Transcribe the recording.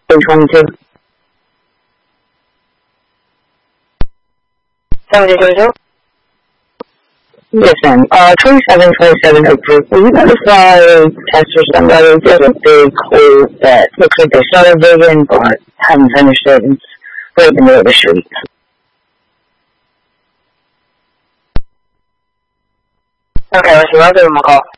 22. 7222? Yes, ma'am. 2727 approved. Will you notify test or somebody? There's a big hole that looks like they started digging but haven't finished it. It's right in the middle of the street. Okay, let's see. I'll give him a call.